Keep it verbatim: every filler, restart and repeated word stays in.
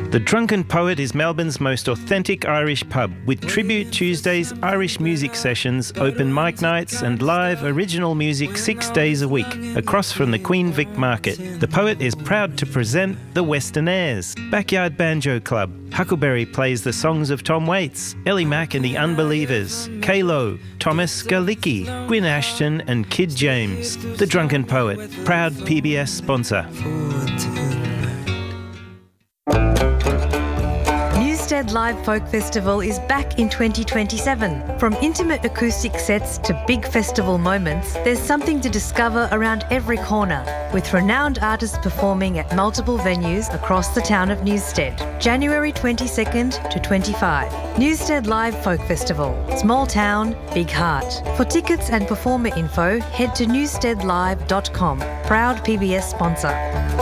The Drunken Poet is Melbourne's most authentic Irish pub, with Tribute Tuesdays, Irish music sessions, open mic nights and live original music six days a week, across from the Queen Vic Market. The Poet is proud to present the Western Airs, Backyard Banjo Club. Huckleberry plays the songs of Tom Waits, Ellie Mack and the Unbelievers, K-Lo, Thomas Galicki, Gwyn Ashton and Kid James. The Drunken Poet, proud P B S sponsor. Newstead Live Folk Festival is back in twenty twenty-seven. From intimate acoustic sets to big festival moments, there's something to discover around every corner, with renowned artists performing at multiple venues across the town of Newstead. January twenty-second to twenty-fifth. Newstead Live Folk Festival. Small town, big heart. For tickets and performer info, head to newstead live dot com. Proud P B S sponsor.